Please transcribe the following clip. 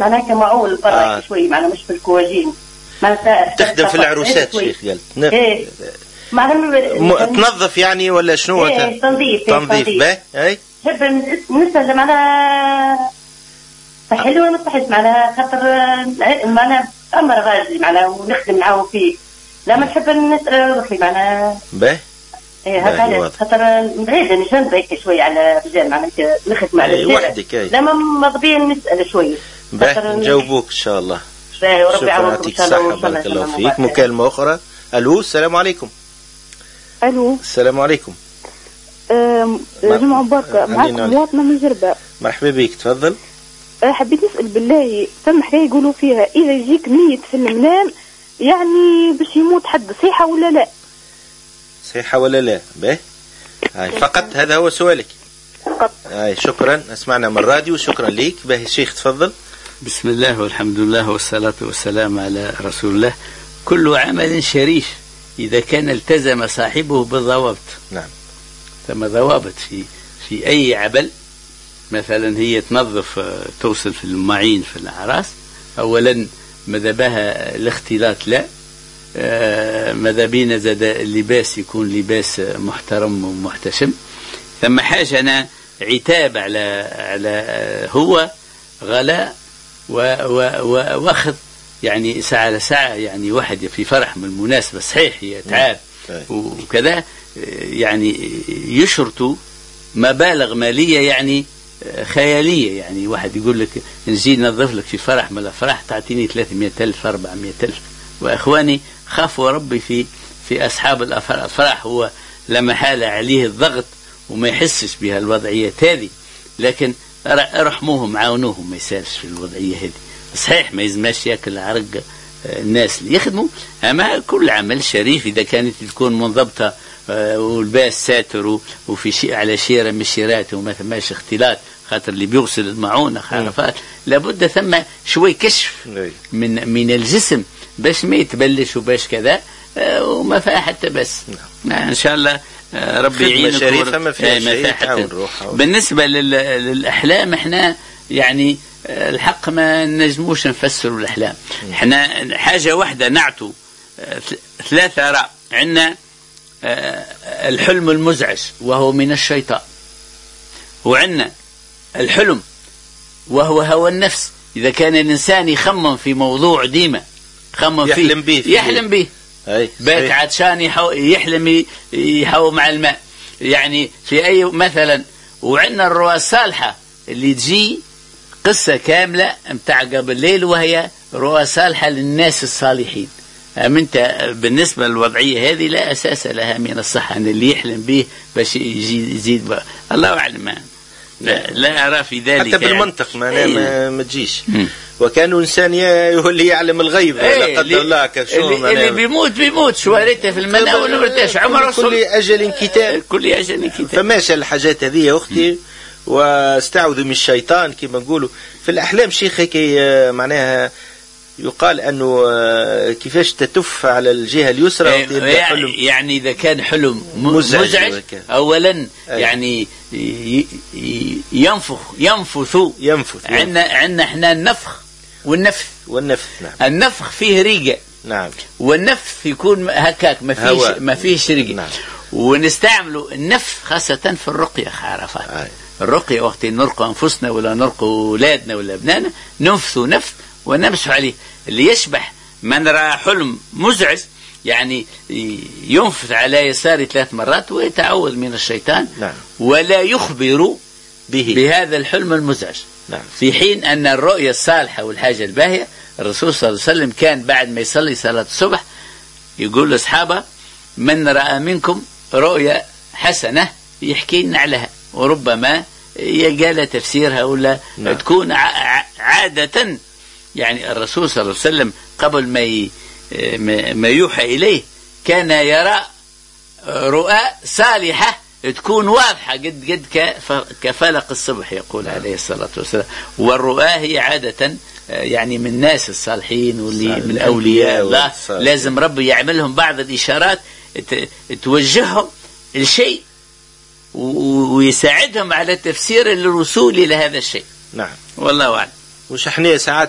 معناها كمعول برا شوي، معناها مش في الكواجين، معناها تخدم في العروسات شيخ قالت. ايه معناها تنظف يعني ولا شنو؟ ايه تنظيف باهي. اي نحب نسأل معناها حلوة ما تحس معناها خاطر معناها أمر غازي معناها ونخدم معاه فيه، لما نحب نسأل روحي معناها باهي. ايه هكذا خاطر نريد نجنب هيك شوي على رجال معناها نخدم على رجال وحدك. لما مضبين نسأل شوي باهي نجاوبوك إن شاء الله. وربي يعاونكم إن شاء الله. بارك الله فيك. مكالمة أخرى. ألو السلام عليكم. ألو السلام عليكم. جمعة مباركة، معكم مواطنة من جربة. مرحبا بك تفضل. حبيت نسأل بالله، ثم حكاية يقولوا فيها إذا يجيك ميت في المنام يعني باش يموت حد، صحيحة ولا لا؟ صحيحة ولا لا؟ باهي فقط هذا هو سؤالك فقط. شكرا، اسمعنا من الراديو. شكرا ليك. باهي الشيخ تفضل. بسم الله والحمد لله والصلاة والسلام على رسول الله. كل عمل شريف إذا كان التزم صاحبه بالضوابط. نعم. ثم ضوابط في أي عمل. مثلا هي تنظف توصل في المعين في الأعراس، أولا ماذا بها الاختلاط لا، ماذا بينا زاد اللباس يكون لباس محترم ومحتشم. ثم حاجة أنا عتاب على هو غلاء واخذ يعني ساعة لساعة، يعني واحد في فرح من المناسبة صحيح هي تعب وكذا، يعني يشرطوا مبالغ مالية يعني خيالية. يعني واحد يقول لك نجي ننظف لك في فرح من الأفراح تعطيني 300,000 400,000. وإخواني خافوا ربي في أصحاب الأفراح، هو لما حال عليه الضغط وما يحسش بها الوضعيات هذه، لكن رحموهم عاونوهم ما يسالش في الوضعية هذه. صحيح ما يزماش ياكل عرق الناس اللي يخدموا، أما كل عمل شريف إذا كانت تكون منضبطة والباس ساتر وفي شيء على شيرة من الشيرات وما ثماش اختلاط، خاطر اللي بيغسل المعونة خرافات لابد ثم شوي كشف من الجسم باش ما يتبلش وباش كذا وما فيها حتى بس. إن شاء الله ربي يعينك. ما فيها حتى. بالنسبة للأحلام احنا يعني الحق ما نجموش نفسروا الأحلام. احنا حاجة واحدة نعتو 3 آراء. عندنا الحلم المزعج وهو من الشيطان، وعندنا الحلم وهو هوى النفس. إذا كان الإنسان يخمم في موضوع ديما خمم يحلم به بيت عطشان يحلم يحو مع الماء يعني في أي مثلا. وعندنا الرؤى الصالحة اللي تجي قصة كاملة متاع قبل الليل، وهي رؤى صالحة للناس الصالحين. أنت بالنسبة للوضعية هذه لا أساس لها من الصحة أن اللي يحلم به باش يزيد بقى. الله أعلم، لا أرى في ذلك حتى بالمنطق ما تجيش. وكانوا إنسان يولي يعلم الغيب لا قدر الله اللي بيموت شو ريته في المنام ولا مرتاش عمره. كل أجل كتاب. كل أجل كتاب. فماشي الحاجات هذه يا أختي، واستعوذوا من الشيطان كما نقولوا في الأحلام. شيخ هيك معناها يقال أنه كيفاش تتف على الجهة اليسرى يعني إذا كان حلم مزعج أولا يعني ينفث. عندنا احنا النفخ والنفث. نعم. النفخ فيه ريقة. نعم. والنفث يكون هكاك ما فيش ريقة. نعم. ونستعملوا النفث خاصة في الرقية خرافات. الرقية وقت نرقى أنفسنا ولا نرقى أولادنا ولا أبنائنا ننفث نفث ونمسح عليه. اللي يشبح من رأى حلم مزعج يعني ينفث على يسار 3 مرات ويتعوذ من الشيطان. نعم. ولا يخبر بهذا الحلم المزعج. نعم. في حين أن الرؤية الصالحة والحاجة الباهية الرسول صلى الله عليه وسلم كان بعد ما يصلي صلاة الصبح يقول لأصحابه من رأى منكم رؤية حسنة يحكي لنا عليها، وربما قال تفسيرها ولا نعم. تكون عادة. يعني الرسول صلى الله عليه وسلم قبل ما يوحى إليه كان يرى رؤى صالحة تكون واضحة قد كفلق الصبح يقول عليه الصلاة والسلام. والرؤى هي عادة يعني من الناس الصالحين واللي من أولياء الله لازم ربي يعملهم بعض الإشارات توجههم الشيء ويساعدهم على تفسير الرسول لهذا الشيء. نعم. والله أعلم. وش احنا ساعات